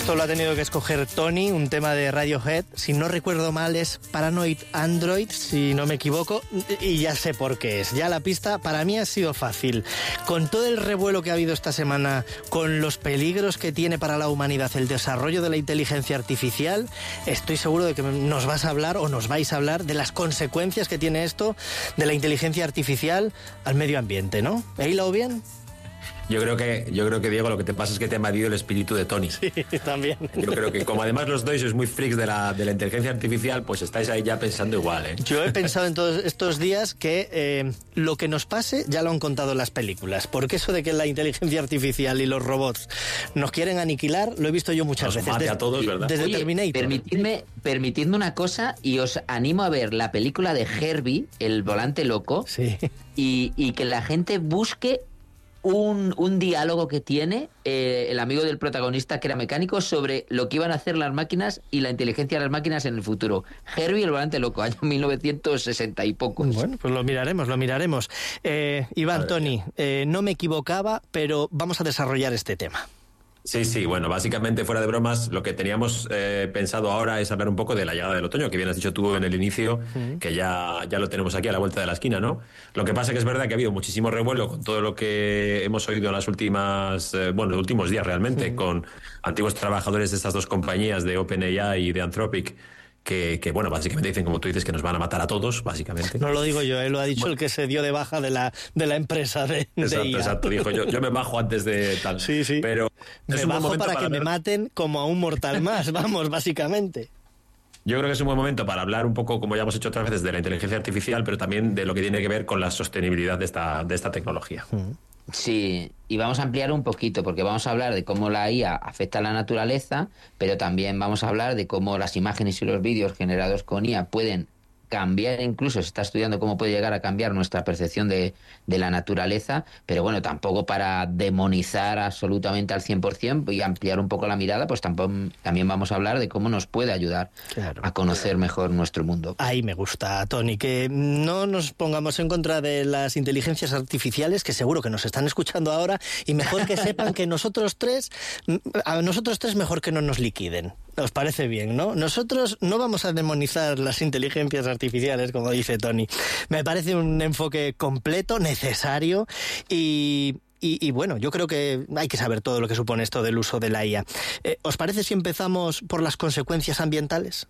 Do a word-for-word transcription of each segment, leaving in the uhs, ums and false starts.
Esto lo ha tenido que escoger Tony, un tema de Radiohead. Si no recuerdo mal es Paranoid Android, si no me equivoco, y ya sé por qué es. Ya la pista para mí ha sido fácil. Con todo el revuelo que ha habido esta semana, con los peligros que tiene para la humanidad el desarrollo de la inteligencia artificial, estoy seguro de que nos vas a hablar o nos vais a hablar de las consecuencias que tiene esto de la inteligencia artificial al medio ambiente, ¿no? ¿He hilado bien? Yo creo que, yo creo que Diego, lo que te pasa es que te ha invadido el espíritu de Tony. Sí, también. Yo creo que como además los dos sois muy freaks de la, de la inteligencia artificial, pues estáis ahí ya pensando igual, ¿eh? Yo he pensado en todos estos días que eh, lo que nos pase ya lo han contado en las películas. Porque eso de que la inteligencia artificial y los robots nos quieren aniquilar, lo he visto yo muchas nos veces. Mate desde, a todos, ¿verdad? Desde Oye, Terminator. Permitidme, permitidme una cosa y os animo a ver la película de Herbie, El volante loco, sí. y, y que la gente busque Un, un diálogo que tiene eh, el amigo del protagonista, que era mecánico, sobre lo que iban a hacer las máquinas y la inteligencia de las máquinas en el futuro. Herbie, el volante loco, año mil novecientos sesenta y poco. Bueno, pues lo miraremos, lo miraremos. Eh, Iván, Tony, eh, no me equivocaba, pero vamos a desarrollar este tema. Sí, sí, bueno, básicamente, fuera de bromas, lo que teníamos eh, pensado ahora es hablar un poco de la llegada del otoño, que bien has dicho tú en el inicio, uh-huh. que ya, ya lo tenemos aquí a la vuelta de la esquina, ¿no? Lo que pasa que es verdad que ha habido muchísimo revuelo con todo lo que hemos oído en las últimas, eh, bueno, los últimos días realmente, uh-huh. con antiguos trabajadores de estas dos compañías, de OpenAI y de Anthropic, Que, que, bueno, básicamente dicen, como tú dices, que nos van a matar a todos, básicamente. No lo digo yo, ¿eh? Lo ha dicho bueno. el que se dio de baja de la, de la empresa de, exacto, de I A. Exacto, dijo, yo, yo me bajo antes de tal. Sí, sí. Pero me es un bajo buen para, para que ver... me maten como a un mortal más, vamos, básicamente. Yo creo que es un buen momento para hablar un poco, como ya hemos hecho otras veces, de la inteligencia artificial, pero también de lo que tiene que ver con la sostenibilidad de esta, de esta tecnología. Mm. Sí, y vamos a ampliar un poquito, porque vamos a hablar de cómo la I A afecta a la naturaleza, pero también vamos a hablar de cómo las imágenes y los vídeos generados con I A pueden cambiar, incluso se está estudiando cómo puede llegar a cambiar nuestra percepción de, de la naturaleza, pero bueno, tampoco para demonizar absolutamente al cien por ciento y ampliar un poco la mirada, pues tampoco, también vamos a hablar de cómo nos puede ayudar claro, a conocer mejor nuestro mundo. Ahí me gusta, Tony, que no nos pongamos en contra de las inteligencias artificiales, que seguro que nos están escuchando ahora, y mejor que sepan que nosotros tres, a nosotros tres mejor que no nos liquiden. ¿Os parece bien, no? Nosotros no vamos a demonizar las inteligencias artificiales, como dice Tony. Me parece un enfoque completo, necesario y... Y, y bueno, yo creo que hay que saber todo lo que supone esto del uso de la I A. Eh, ¿Os parece si empezamos por las consecuencias ambientales?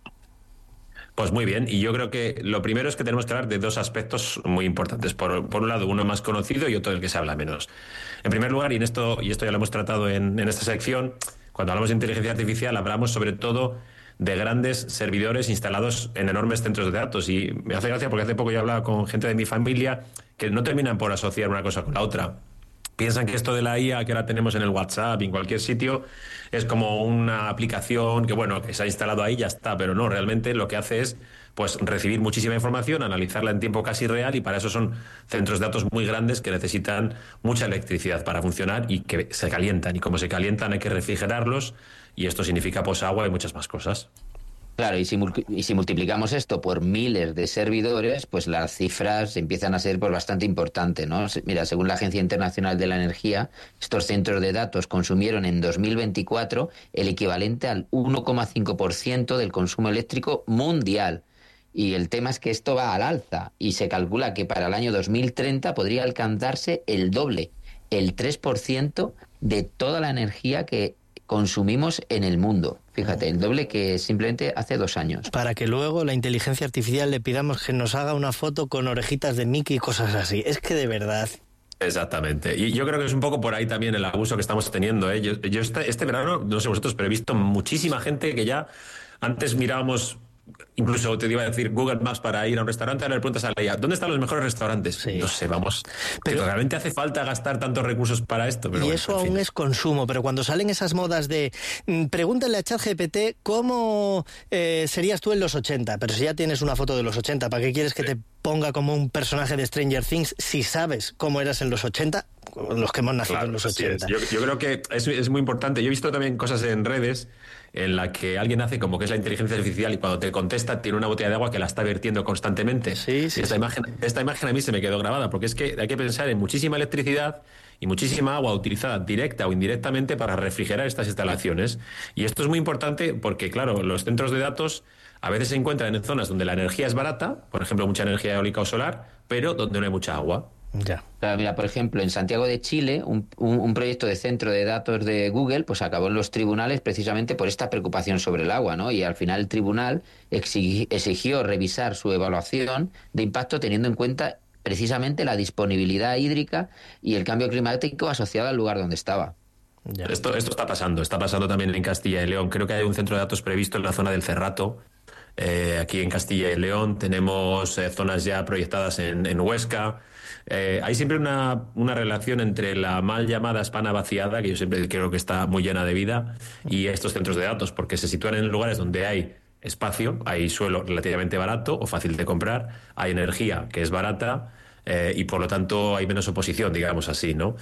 Pues muy bien, y yo creo que lo primero es que tenemos que hablar de dos aspectos muy importantes. Por, por un lado, uno más conocido y otro del que se habla menos. En primer lugar, y en esto, y esto ya lo hemos tratado en, en esta sección, cuando hablamos de inteligencia artificial hablamos sobre todo de grandes servidores instalados en enormes centros de datos. Y me hace gracia porque hace poco yo hablaba con gente de mi familia que no terminan por asociar una cosa con la otra. Piensan que esto de la I A que ahora tenemos en el WhatsApp y en cualquier sitio es como una aplicación que, bueno, que se ha instalado ahí y ya está, pero no, realmente lo que hace es pues recibir muchísima información, analizarla en tiempo casi real, y para eso son centros de datos muy grandes que necesitan mucha electricidad para funcionar y que se calientan, y como se calientan hay que refrigerarlos, y esto significa pues agua y muchas más cosas. Claro, y si, y si multiplicamos esto por miles de servidores, pues las cifras empiezan a ser pues bastante importantes, ¿no? Mira, según la Agencia Internacional de la Energía, estos centros de datos consumieron en dos mil veinticuatro el equivalente al uno coma cinco por ciento del consumo eléctrico mundial. Y el tema es que esto va al alza, y se calcula que para el año dos mil treinta podría alcanzarse el doble, el tres por ciento de toda la energía que consumimos en el mundo. Fíjate, el doble que simplemente hace dos años. Para que luego la inteligencia artificial le pidamos que nos haga una foto con orejitas de Mickey y cosas así. Es que de verdad... Exactamente. Y yo creo que es un poco por ahí también el abuso que estamos teniendo, ¿eh? Yo, yo este, este verano, no sé vosotros, pero he visto muchísima gente que ya antes mirábamos... Incluso te iba a decir Google Maps para ir a un restaurante, ahora le preguntas a la I A, ¿dónde están los mejores restaurantes? Sí. No sé, vamos, pero, que realmente hace falta gastar tantos recursos para esto. Pero y bueno, eso en aún fin. es consumo, pero cuando salen esas modas de mmm, pregúntale a ChatGPT cómo eh, serías tú en los ochenta, pero si ya tienes una foto de los ochenta, ¿para qué quieres que sí. te ponga como un personaje de Stranger Things si sabes cómo eras en los ochenta? Los que hemos nacido claro, en los ochenta. Yo, yo creo que es, es muy importante. Yo he visto también cosas en redes en la que alguien hace como que es la inteligencia artificial y cuando te contesta tiene una botella de agua que la está vertiendo constantemente. Sí, sí, esta, sí. Imagen, esta imagen a mí se me quedó grabada porque es que hay que pensar en muchísima electricidad y muchísima agua utilizada directa o indirectamente para refrigerar estas instalaciones. Y esto es muy importante porque, claro, los centros de datos a veces se encuentran en zonas donde la energía es barata, por ejemplo, mucha energía eólica o solar, pero donde no hay mucha agua. Ya. Claro, mira, por ejemplo, en Santiago de Chile, un, un, un proyecto de centro de datos de Google, pues acabó en los tribunales precisamente por esta preocupación sobre el agua, ¿no? Y al final el tribunal exigi, exigió revisar su evaluación de impacto teniendo en cuenta precisamente la disponibilidad hídrica y el cambio climático asociado al lugar donde estaba. Ya. Esto, esto está pasando, está pasando también en Castilla y León. Creo que hay un centro de datos previsto en la zona del Cerrato. Eh, aquí en Castilla y León tenemos eh, zonas ya proyectadas en, en Huesca. Eh, hay siempre una, una relación entre la mal llamada España vaciada, que yo siempre creo que está muy llena de vida, y estos centros de datos, porque se sitúan en lugares donde hay espacio, hay suelo relativamente barato o fácil de comprar, hay energía que es barata, eh, y por lo tanto hay menos oposición, digamos así, ¿no?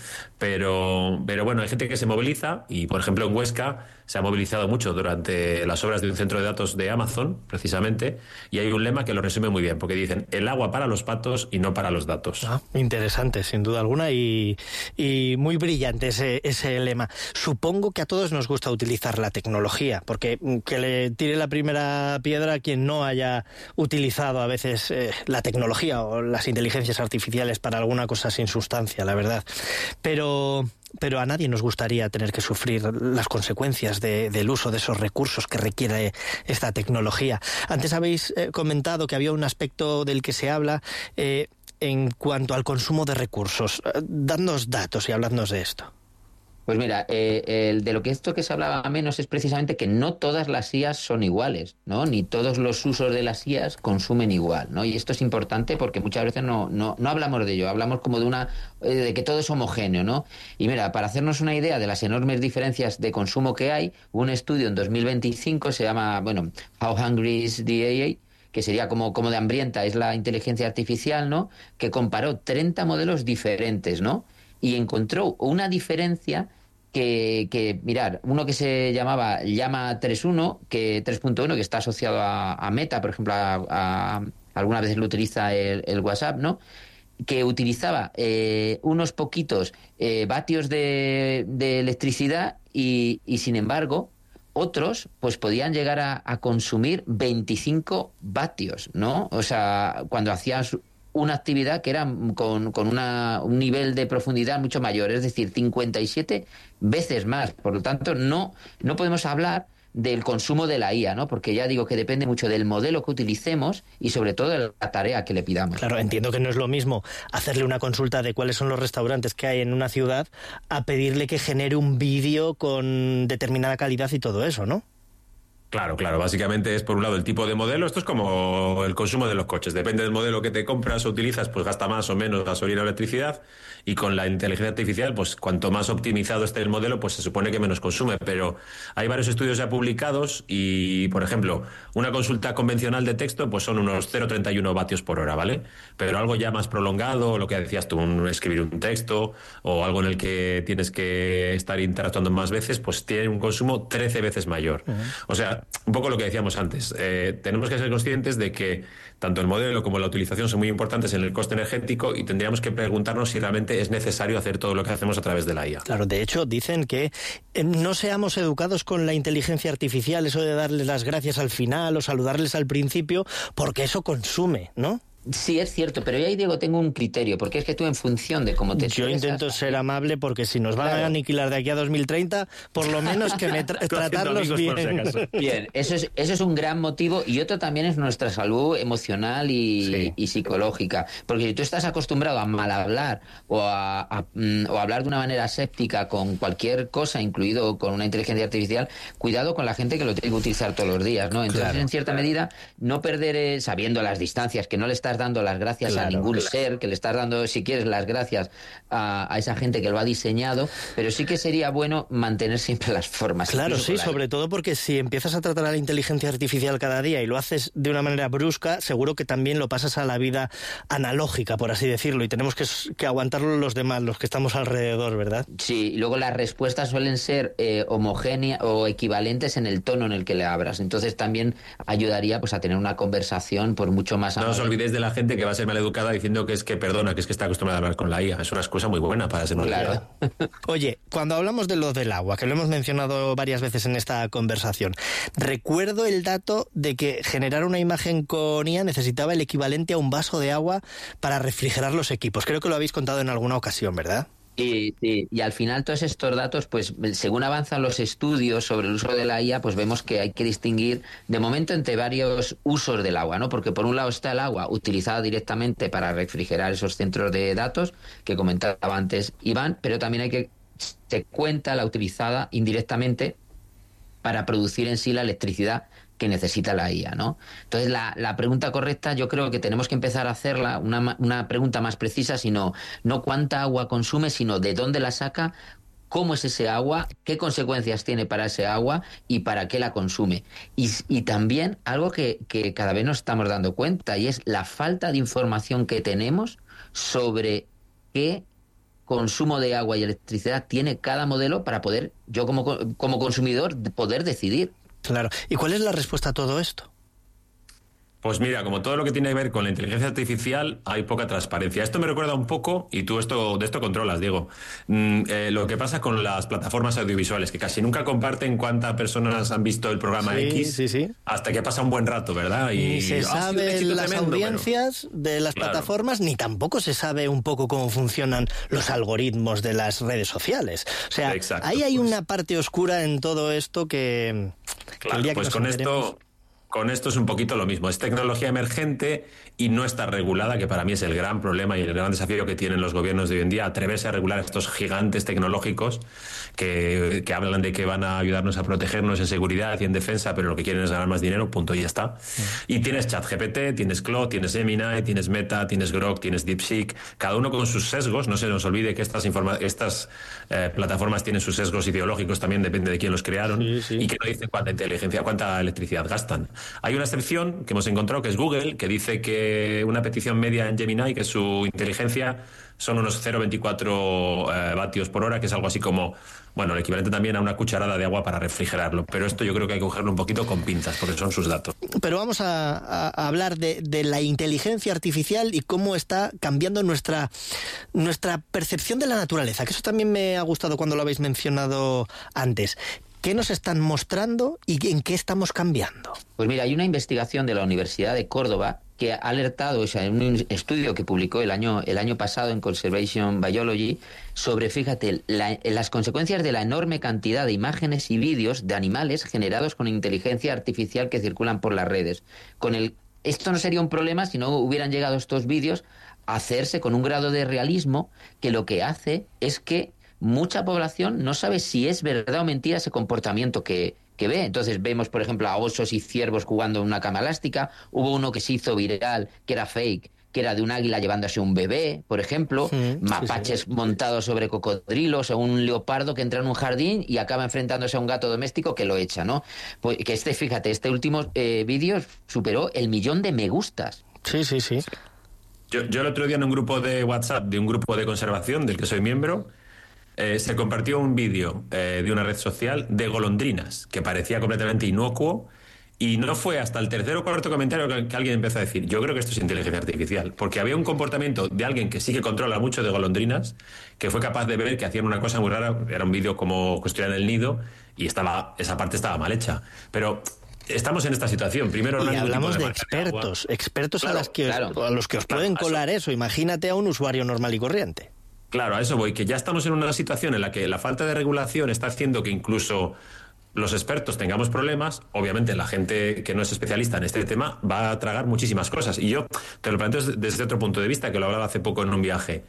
Pero, pero bueno, hay gente que se moviliza y, por ejemplo, en Huesca se ha movilizado mucho durante las obras de un centro de datos de Amazon, precisamente, y hay un lema que lo resume muy bien, porque dicen el agua para los patos y no para los datos. Ah, interesante, sin duda alguna, y, y muy brillante ese, ese lema. Supongo que a todos nos gusta utilizar la tecnología, porque que le tire la primera piedra a quien no haya utilizado a veces eh, la tecnología o las inteligencias artificiales para alguna cosa sin sustancia, la verdad. Pero... Pero a nadie nos gustaría tener que sufrir las consecuencias de, del uso de esos recursos que requiere esta tecnología. Antes habéis eh, comentado que había un aspecto del que se habla eh, en cuanto al consumo de recursos. Dadnos datos y habladnos de esto. Pues mira, eh, el, de lo que esto que se hablaba menos es precisamente que no todas las I As son iguales, ¿no? Ni todos los usos de las I As consumen igual, ¿no? Y esto es importante porque muchas veces no, no, no hablamos de ello, hablamos como de una eh, de que todo es homogéneo, ¿no? Y mira, para hacernos una idea de las enormes diferencias de consumo que hay, un estudio en dos mil veinticinco se llama, bueno, How Hungry is the A I? Que sería como, como de hambrienta es la inteligencia artificial, ¿no? Que comparó treinta modelos diferentes, ¿no? Y encontró una diferencia que, que, mirar, uno que se llamaba Llama tres punto uno, que tres punto uno, que está asociado a, a Meta, por ejemplo, a, a, algunas veces lo utiliza el, el WhatsApp, ¿no? Que utilizaba eh, unos poquitos eh, vatios de, de electricidad y, y, sin embargo, otros pues podían llegar a, a consumir veinticinco vatios, ¿no? O sea, cuando hacías una actividad que era con, con una, un nivel de profundidad mucho mayor, es decir, cincuenta y siete veces más. Por lo tanto, no, no podemos hablar del consumo de la I A, ¿no? Porque ya digo que depende mucho del modelo que utilicemos y sobre todo de la tarea que le pidamos. Claro, entiendo que no es lo mismo hacerle una consulta de cuáles son los restaurantes que hay en una ciudad a pedirle que genere un vídeo con determinada calidad y todo eso, ¿no? Claro, claro. Básicamente es, por un lado, el tipo de modelo. Esto es como el consumo de los coches. Depende del modelo que te compras o utilizas, pues gasta más o menos gasolina o electricidad. Y con la inteligencia artificial, pues cuanto más optimizado esté el modelo, pues se supone que menos consume. Pero hay varios estudios ya publicados y, por ejemplo, una consulta convencional de texto, pues son unos cero coma treinta y uno vatios por hora, ¿vale? Pero algo ya más prolongado, lo que decías tú, un, escribir un texto o algo en el que tienes que estar interactuando más veces, pues tiene un consumo trece veces mayor. Uh-huh. O sea, un poco lo que decíamos antes, eh, tenemos que ser conscientes de que tanto el modelo como la utilización son muy importantes en el coste energético y tendríamos que preguntarnos si realmente es necesario hacer todo lo que hacemos a través de la I A. Claro, de hecho dicen que eh, no seamos educados con la inteligencia artificial, eso de darles las gracias al final o saludarles al principio, porque eso consume, ¿no? Sí, es cierto, pero yo ahí, Diego, tengo un criterio, porque es que tú en función de cómo te Yo expresas, intento ser amable porque si nos van claro. a aniquilar de aquí a dos mil treinta, por lo menos que me tra- tratarlos bien. Si bien, eso es, eso es un gran motivo y otro también es nuestra salud emocional y, sí. y psicológica, porque si tú estás acostumbrado a mal hablar o a, a, o a hablar de una manera séptica con cualquier cosa, incluido con una inteligencia artificial, cuidado con la gente que lo tiene que utilizar todos los días, ¿no? Entonces, claro, en cierta claro. medida, no perder, eh, sabiendo las distancias, que no le estás dando las gracias claro, a ningún claro. ser, que le estás dando, si quieres, las gracias a, a esa gente que lo ha diseñado, pero sí que sería bueno mantener siempre las formas. Claro, sí, sobre todo porque si empiezas a tratar a la inteligencia artificial cada día y lo haces de una manera brusca, seguro que también lo pasas a la vida analógica, por así decirlo, y tenemos que, que aguantarlo los demás, los que estamos alrededor, ¿verdad? Sí, y luego las respuestas suelen ser eh, homogéneas o equivalentes en el tono en el que le abras, entonces también ayudaría pues a tener una conversación por mucho más amable. No os olvidéis de la gente que va a ser maleducada diciendo que es que perdona, que es que está acostumbrada a hablar con la I A. Es una excusa muy buena para ser maleducada. Claro. Oye, cuando hablamos de lo del agua, que lo hemos mencionado varias veces en esta conversación, recuerdo el dato de que generar una imagen con I A necesitaba el equivalente a un vaso de agua para refrigerar los equipos. Creo que lo habéis contado en alguna ocasión, ¿verdad? Y, y, y al final todos estos datos, pues según avanzan los estudios sobre el uso de la I A, pues vemos que hay que distinguir de momento entre varios usos del agua, ¿no? Porque por un lado está el agua utilizada directamente para refrigerar esos centros de datos que comentaba antes Iván, pero también hay que se cuenta la utilizada indirectamente para producir en sí la electricidad que necesita la I A, ¿no? Entonces, la, la pregunta correcta yo creo que tenemos que empezar a hacerla, una, una pregunta más precisa, sino no cuánta agua consume, sino de dónde la saca, cómo es ese agua, qué consecuencias tiene para ese agua y para qué la consume. Y, y también algo que, que cada vez nos estamos dando cuenta, y es la falta de información que tenemos sobre qué consumo de agua y electricidad tiene cada modelo para poder, yo como, como consumidor, poder decidir. Claro. ¿Y cuál es la respuesta a todo esto? Pues mira, como todo lo que tiene que ver con la inteligencia artificial, hay poca transparencia. Esto me recuerda un poco, y tú esto de esto controlas, Diego, mm, eh, lo que pasa con las plataformas audiovisuales, que casi nunca comparten cuántas personas han visto el programa sí, X sí, sí. hasta que pasa un buen rato, ¿verdad? Y ni se sabe las tremendo, audiencias pero... de las claro. plataformas, ni tampoco se sabe un poco cómo funcionan los algoritmos de las redes sociales. O sea, Exacto, ahí hay pues... una parte oscura en todo esto que... Claro, que el día pues que con enteremos... esto... Con esto es un poquito lo mismo. Es tecnología emergente y no está regulada, que para mí es el gran problema y el gran desafío que tienen los gobiernos de hoy en día, atreverse a regular estos gigantes tecnológicos que, que hablan de que van a ayudarnos a protegernos en seguridad y en defensa, pero lo que quieren es ganar más dinero, punto, y ya está. Sí. Y tienes ChatGPT, tienes Claude, tienes Gemini, tienes Meta, tienes Grok, tienes DeepSeek, cada uno con sus sesgos. No se nos olvide que estas, informa- estas eh, plataformas tienen sus sesgos ideológicos, también depende de quién los crearon, sí, sí. y que no dicen cuánta inteligencia, cuánta electricidad gastan. Hay una excepción que hemos encontrado, que es Google, que dice que una petición media en Gemini, que su inteligencia son unos cero coma veinticuatro eh, vatios por hora, que es algo así como, bueno, el equivalente también a una cucharada de agua para refrigerarlo. Pero esto yo creo que hay que cogerlo un poquito con pinzas, porque son sus datos. Pero vamos a, a, a hablar de, de la inteligencia artificial y cómo está cambiando nuestra, nuestra percepción de la naturaleza, que eso también me ha gustado cuando lo habéis mencionado antes. ¿Qué nos están mostrando y en qué estamos cambiando? Pues mira, hay una investigación de la Universidad de Córdoba que ha alertado, o sea, en un estudio que publicó el año, el año pasado en Conservation Biology, sobre, fíjate, la, las consecuencias de la enorme cantidad de imágenes y vídeos de animales generados con inteligencia artificial que circulan por las redes. Con el, esto no sería un problema si no hubieran llegado estos vídeos a hacerse con un grado de realismo que lo que hace es que mucha población no sabe si es verdad o mentira ese comportamiento que, que ve. Entonces vemos, por ejemplo, a osos y ciervos jugando en una cama elástica. Hubo uno que se hizo viral, que era fake, que era de un águila llevándose un bebé, por ejemplo. Sí, mapaches sí, sí. montados sobre cocodrilos, o un leopardo que entra en un jardín y acaba enfrentándose a un gato doméstico que lo echa, ¿no? Pues que este, fíjate, este último eh, vídeo superó el millón de me gustas. Sí, sí, sí. Yo, yo el otro día en un grupo de WhatsApp, de un grupo de conservación del que soy miembro, Eh, se compartió un vídeo eh, de una red social de golondrinas que parecía completamente inocuo, y no fue hasta el tercer o cuarto comentario que, que alguien empezó a decir: yo creo que esto es inteligencia artificial, porque había un comportamiento de alguien que sí que controla mucho de golondrinas, que fue capaz de ver que hacían una cosa muy rara. Era un vídeo como construían el nido y estaba, esa parte estaba mal hecha, pero estamos en esta situación. Primero, y no hay hablamos de, de expertos, de expertos claro, a, las que, claro. a los que os claro, pueden colar eso. eso. Imagínate a un usuario normal y corriente. Claro, a eso voy, que ya estamos en una situación en la que la falta de regulación está haciendo que incluso los expertos tengamos problemas. Obviamente la gente que no es especialista en este tema va a tragar muchísimas cosas, y yo te lo planteo desde otro punto de vista, que lo hablaba hace poco en un viaje.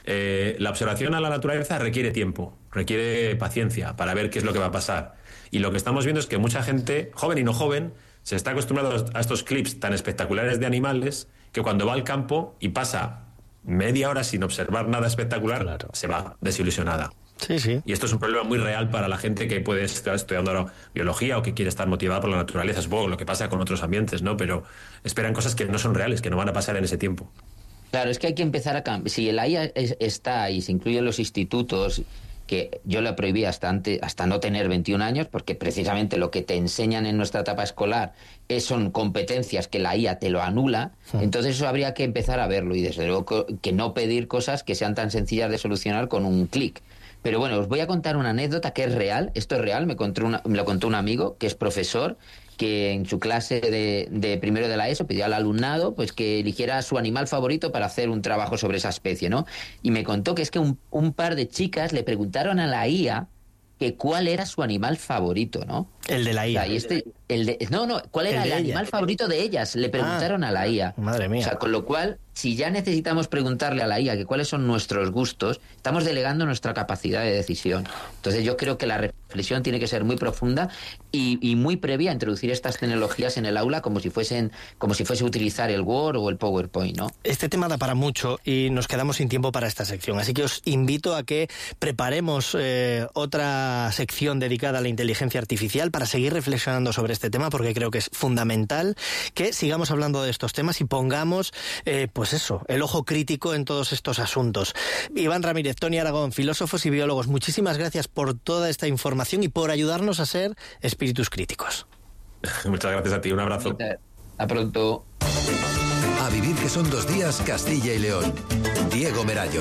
Eh, la observación a la naturaleza requiere tiempo, requiere paciencia para ver qué es lo que va a pasar, y lo que estamos viendo es que mucha gente, joven y no joven, se está acostumbrado a estos clips tan espectaculares de animales, que cuando va al campo y pasa media hora sin observar nada espectacular, claro, se va desilusionada. Sí, sí. Y esto es un problema muy real para la gente que puede estar estudiando ahora biología o que quiere estar motivada por la naturaleza. Es poco lo que pasa con otros ambientes, ¿no? Pero esperan cosas que no son reales, que no van a pasar en ese tiempo. Claro, es que hay que empezar a cambiar. Si el A I A es, está y se incluye en los institutos que yo la prohibí hasta, antes, hasta no tener veintiún años, porque precisamente lo que te enseñan en nuestra etapa escolar es, son competencias que la I A te lo anula, sí. Entonces eso habría que empezar a verlo y desde luego que no pedir cosas que sean tan sencillas de solucionar con un clic. Pero bueno, os voy a contar una anécdota que es real, esto es real, me, contó una, me lo contó un amigo que es profesor, que en su clase de, de primero de la ESO pidió al alumnado pues que eligiera su animal favorito para hacer un trabajo sobre esa especie, ¿no? Y me contó que es que un, un par de chicas le preguntaron a la I A que cuál era su animal favorito, ¿no? El de la I A. O sea, y este, el de, no, no, ¿cuál era el, el animal ella? favorito de ellas? Le preguntaron ah, a la I A. Madre mía. O sea, con lo cual, si ya necesitamos preguntarle a la I A que cuáles son nuestros gustos, estamos delegando nuestra capacidad de decisión. Entonces yo creo que la reflexión tiene que ser muy profunda y, y muy previa a introducir estas tecnologías en el aula como si fuesen, como si fuese utilizar el Word o el PowerPoint, ¿no? Este tema da para mucho y nos quedamos sin tiempo para esta sección, así que os invito a que preparemos eh, otra sección dedicada a la inteligencia artificial para seguir reflexionando sobre este tema, porque creo que es fundamental que sigamos hablando de estos temas y pongamos, eh, pues eso, el ojo crítico en todos estos asuntos. Iván Ramírez, Tony Aragón, filósofos y biólogos, muchísimas gracias por toda esta información y por ayudarnos a ser espíritus críticos. Muchas gracias a ti, un abrazo. A pronto. A vivir que son dos días, Castilla y León. Diego Merayo.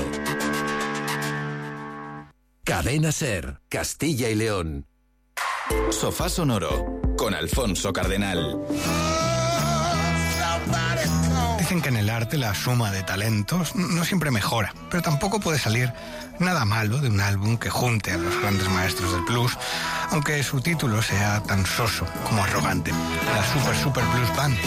Cadena SER, Castilla y León. Sofá Sonoro, con Alfonso Cardenal. Dicen que en el arte la suma de talentos no siempre mejora, pero tampoco puede salir nada malo de un álbum que junte a los grandes maestros del blues, aunque su título sea tan soso como arrogante. La Super Super Blues Band.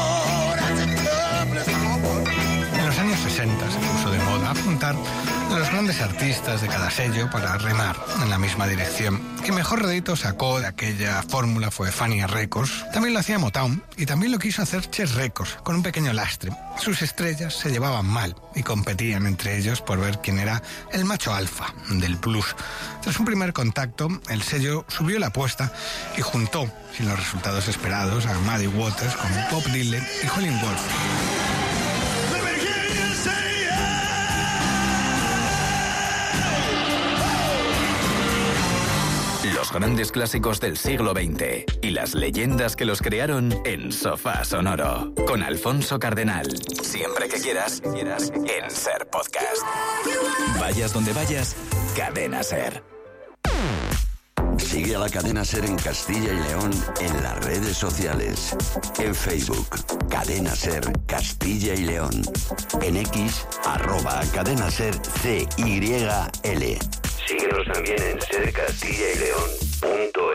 En los años sesenta se puso de moda apuntar a los grandes artistas de cada sello para remar en la misma dirección. Quien mejor rédito sacó de aquella fórmula fue Fania Records. También lo hacía Motown y también lo quiso hacer Chess Records, con un pequeño lastre. Sus estrellas se llevaban mal y competían entre ellos por ver quién era el macho alfa del blues. Tras un primer contacto, el sello subió la apuesta y juntó, sin los resultados esperados, a Muddy Waters con Bob Dylan y Howlin' Wolf. Los grandes clásicos del siglo veinte y las leyendas que los crearon en Sofá Sonoro. Con Alfonso Cardenal. Siempre que quieras, quieras en SER Podcast. Vayas donde vayas, Cadena SER. Sigue a la Cadena SER en Castilla y León en las redes sociales. En Facebook, Cadena SER Castilla y León. En X, arroba Cadena SER C Y L. Síguenos también en ser castilla y león punto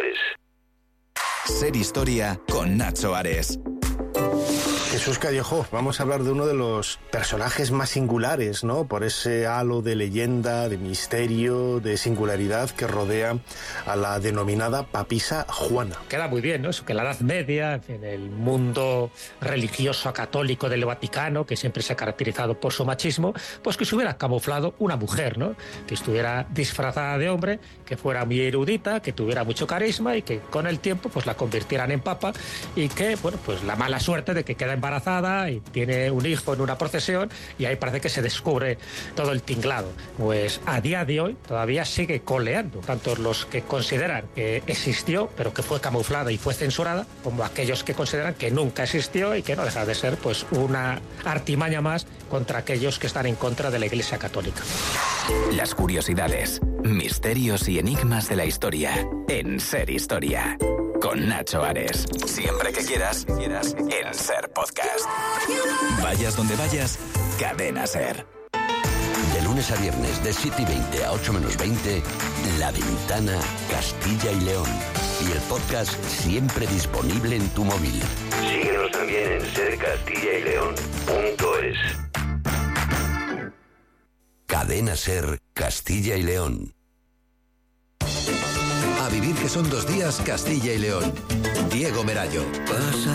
es. SER Historia con Nacho Ares. Jesús Callejo, vamos a hablar de uno de los personajes más singulares, ¿no? Por ese halo de leyenda, de misterio, de singularidad que rodea a la denominada papisa Juana. Queda muy bien, ¿no? Eso que la Edad Media, en el mundo religioso católico del Vaticano, que siempre se ha caracterizado por su machismo, pues que se hubiera camuflado una mujer, ¿no? Que estuviera disfrazada de hombre, que fuera muy erudita, que tuviera mucho carisma y que con el tiempo pues la convirtieran en papa y que, bueno, pues la mala suerte de que queda embarazada y tiene un hijo en una procesión y ahí parece que se descubre todo el tinglado. Pues a día de hoy todavía sigue coleando, tanto los que consideran que existió pero que fue camuflada y fue censurada, como aquellos que consideran que nunca existió y que no deja de ser pues una artimaña más contra aquellos que están en contra de la Iglesia Católica. Las curiosidades, misterios y enigmas de la historia en SER Historia. Con Nacho Ares. Siempre que quieras, quieras en SER Podcast. Vayas donde vayas, Cadena SER. De lunes a viernes, de siete y veinte a ocho menos veinte, La Ventana Castilla y León. Y el podcast siempre disponible en tu móvil. Síguenos también en ser castilla y león punto es. Cadena SER Castilla y León. A vivir que son dos días, Castilla y León. Diego Merayo.